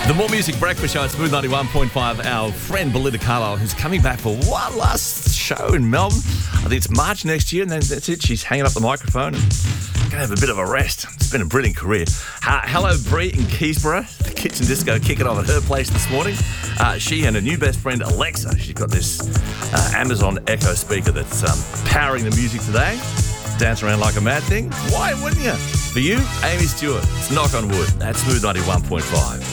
The More Music Breakfast Show at Smooth 91.5. Our friend Belinda Carlisle, who's coming back for one last show in Melbourne. I think it's March next year, and then that's it. She's hanging up the microphone and going to have a bit of a rest. It's been a brilliant career. Hello, Bree in Keysborough. The Kitchen Disco kicking off at her place this morning. She and her new best friend, Alexa. She's got this Amazon Echo speaker that's powering the music today. Dance around like a mad thing. Why wouldn't you? For you, Amy Stewart. It's Knock on Wood. That's Smooth 91.5.